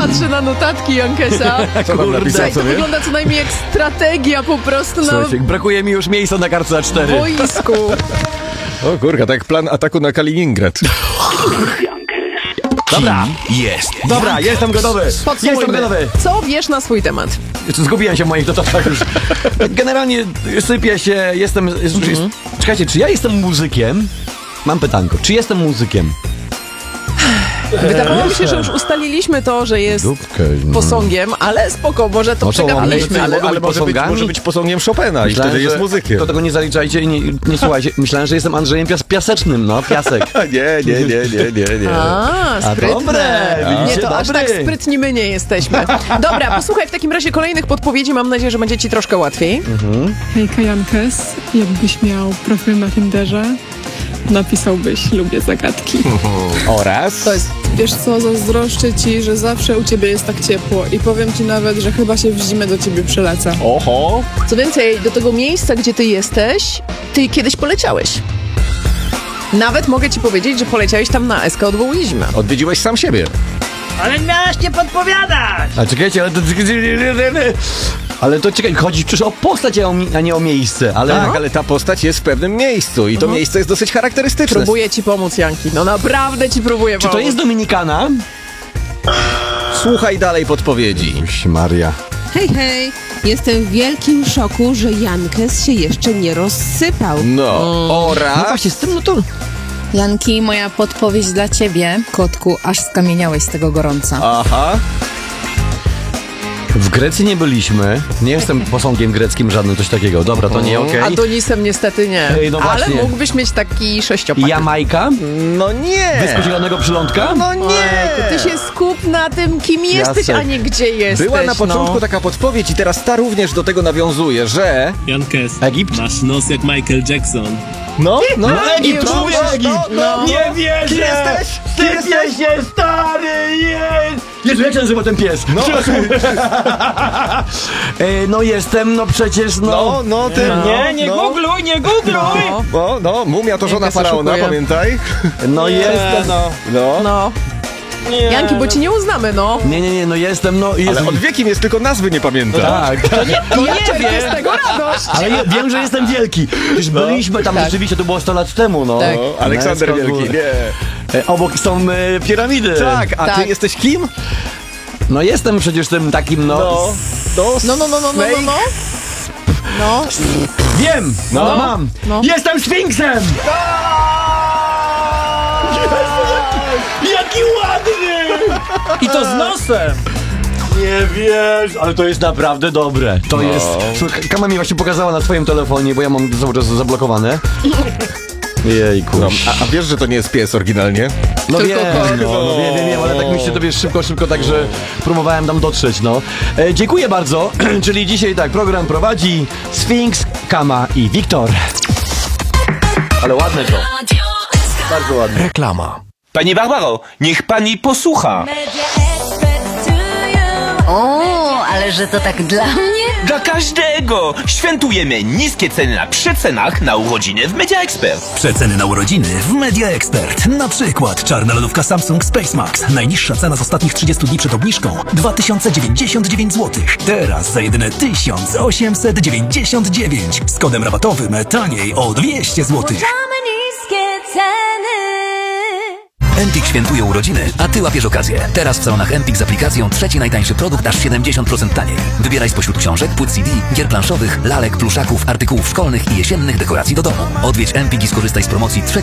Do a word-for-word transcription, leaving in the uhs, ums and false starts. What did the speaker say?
patrzę na notatki Jankesa. Co tam napisał Słuchaj, to sobie? wygląda co najmniej jak strategia po prostu na Słuchajcie, brakuje mi już miejsca na kartce A cztery. boisku. O kurka, tak jak plan ataku na Kaliningrad. Dobra, Jest. dobra, jestem gotowy. Jestem Podsumujmy. gotowy. Co wiesz na swój temat? Jeszcze zgubiłem się w moich notatkach już. Generalnie sypię się, jestem... Mhm. Czekajcie, czy ja jestem muzykiem? Mam pytanko, czy jestem muzykiem? Wydawało mi się, że już ustaliliśmy to, że jest Dupkę, no. posągiem, ale spoko, może to No to, ale przegapiliśmy. to- Ale, mogą ale być może, być, posągami? może być posągiem Chopina i wtedy jest że- muzykiem. To tego nie zaliczajcie i nie, nie słuchajcie. Myślałem, że jestem Andrzejem Pias Piasecznym, no, Piasek. Nie, nie, nie, nie, nie, nie. A, sprytne. dobre, nie, widzicie, to aż dobry. tak sprytni my nie jesteśmy. Dobra, posłuchaj w takim razie kolejnych podpowiedzi. Mam nadzieję, że będzie ci troszkę łatwiej. Hejka Jankes, jakbyś miał profil na Tinderze, napisałbyś lubię zagadki. Oraz? To jest Wiesz co, zazdroszczę ci, że zawsze u ciebie jest tak ciepło i powiem ci nawet, że chyba się w zimę do ciebie przelecę. Oho! Co więcej, do tego miejsca, gdzie ty jesteś, ty kiedyś poleciałeś. Nawet mogę ci powiedzieć, że poleciałeś tam na S K odwołizmę. Odwiedziłeś sam siebie. Ale miałaś nie podpowiadać! A czekajcie, ale to... Ale to czekaj, chodzi przecież o postać, a o mi- a nie o miejsce, ale... Tak, ale ta postać jest w pewnym miejscu i to miejsce jest dosyć charakterystyczne. Próbuję ci pomóc, Janki. No naprawdę ci próbuję Czy to pomóc. jest Dominikana? Słuchaj dalej podpowiedzi. Maria. Hej, hej! Jestem w wielkim szoku, że Jankes się jeszcze nie rozsypał. No, No oraz... właśnie, z tym no to... Janki, moja podpowiedź dla ciebie. Kotku, aż skamieniałeś z tego gorąca. Aha. W Grecji nie byliśmy. Nie jestem posągiem greckim żadnym, coś takiego. Dobra, to nie okej. Adonisem niestety nie. Ej, no ale właśnie. mógłbyś mieć taki sześciopak. Jamajka? No nie! Wyskoczylanego przylądka? No nie! Ojku, ty się skup na tym, kim jesteś, Jasek. a nie gdzie jesteś. Była na początku no. taka podpowiedź i teraz ta również do tego nawiązuje, że... Jankes, Egipt? masz nos jak Michael Jackson. No, no, Egipt, no, człowiek, no, Egipt. no, Nie wierzę! Kim jesteś? Kim jesteś? się, stary! Jest! Jezu, jak się nazywa ten pies? No, e, no jestem, no przecież, no... no, no, ty, no, Nie, nie no, googluj, nie googluj! No, no, no, mumia to żona Jankes faraona, oszukuje. pamiętaj. No jestem, no. No, no. Nie, Janki, bo ci nie uznamy, no. Nie, nie, nie, no jestem, no... Jest... ale od wiekiem jest tylko nazwy nie pamięta. Tak. I ja czerpię z tego radość. Ale ja wiem, że jestem wielki. Już byliśmy tam Tak. rzeczywiście, to było sto lat temu, no. Tak. No, Aleksander Nesko, Wielki, nie. E, obok są e, piramidy. Tak, a Tak. ty jesteś kim? No jestem przecież tym takim, no... No, No, no, no, no, no, no, no. No, Wiem! No, No. mam! No. Jestem Sfinksem! Jaki ładny! I to z nosem! Nie wiesz, ale to jest naprawdę dobre. To jest... Słuchaj, Kama mi właśnie pokazała na twoim telefonie, bo ja mam cały czas zablokowane. Jejku. No, a, a wiesz, że to nie jest pies oryginalnie? No Tylko wiem, kot. no, no wiem, wiem, wiem, ale tak mi się to wiesz szybko, szybko, także próbowałem tam dotrzeć, no. E, dziękuję bardzo, czyli dzisiaj tak, program prowadzi Sfinks, Kama i Wiktor. Ale ładne to. Bardzo ładne. Reklama. Pani Barbaro, niech pani posłucha. O, ale że to tak dla mnie? Dla każdego! Świętujemy niskie ceny na przecenach na urodziny w Media Expert. Przeceny na urodziny w Media Expert. Na przykład czarna lodówka Samsung Space Max. Najniższa cena z ostatnich trzydziestu dni przed obniżką dwa tysiące dziewięćdziesiąt dziewięć złotych. Teraz za jedyne tysiąc osiemset dziewięćdziesiąt dziewięć. Z kodem rabatowym taniej o dwieście złotych. Empik świętuje urodziny, a ty łapiesz okazję. Teraz w salonach Empik z aplikacją trzeci najtańszy produkt aż siedemdziesiąt procent taniej. Wybieraj spośród książek, płyt C D, gier planszowych, lalek, pluszaków, artykułów szkolnych i jesiennych dekoracji do domu. Odwiedź Empik i skorzystaj z promocji trzeci